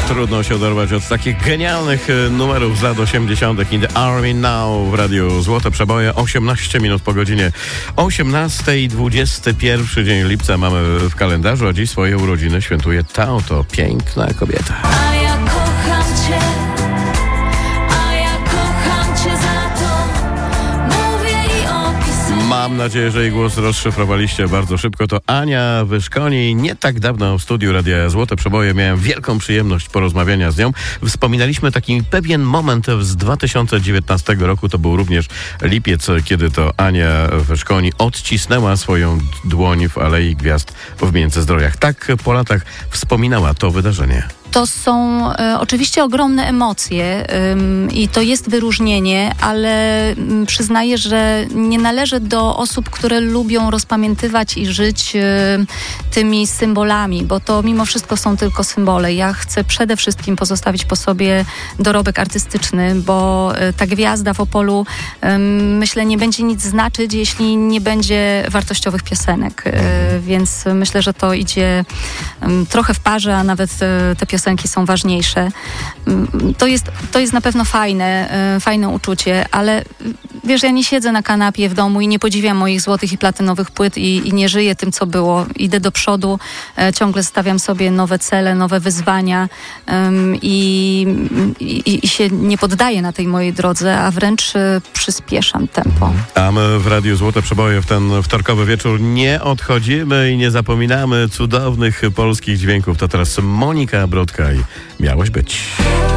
Trudno się oderwać od takich genialnych numerów z lat 80. In the Army Now w radiu Złote Przeboje. 18 minut po godzinie 18. 21 dzień lipca mamy w kalendarzu, a dziś swoje urodziny świętuje ta oto piękna kobieta. A ja kocham cię. Za to mówię i opisuję. Mam nadzieję, że jej głos rozszyfrowaliście bardzo szybko. To Ania Wyszkoni. Nie tak dawno w studiu Radia Złote Przeboje miałem wielką przyjemność porozmawiania z nią. Wspominaliśmy taki pewien moment z 2019 roku. To był również lipiec, kiedy to Ania Wyszkoni odcisnęła swoją dłoń w Alei Gwiazd w Międzyzdrojach. Tak po latach wspominała to wydarzenie. To są oczywiście ogromne emocje i to jest wyróżnienie, ale przyznaję, że nie należę do osób, które lubią rozpamiętywać i żyć tymi symbolami, bo to mimo wszystko są tylko symbole. Ja chcę przede wszystkim pozostawić po sobie dorobek artystyczny, bo ta gwiazda w Opolu, myślę, nie będzie nic znaczyć, jeśli nie będzie wartościowych piosenek. Więc myślę, że to idzie trochę w parze, a nawet te piosenki są ważniejsze. To jest na pewno fajne uczucie, ale wiesz, ja nie siedzę na kanapie w domu i nie podziwiam moich złotych i platynowych płyt i nie żyję tym, co było. Idę do przodu, ciągle stawiam sobie nowe cele, nowe wyzwania i się nie poddaję na tej mojej drodze, a wręcz przyspieszam tempo. A my w Radiu Złote Przeboje w ten wtorkowy wieczór nie odchodzimy i nie zapominamy cudownych polskich dźwięków. To teraz Monika Brodka i Miałeś być.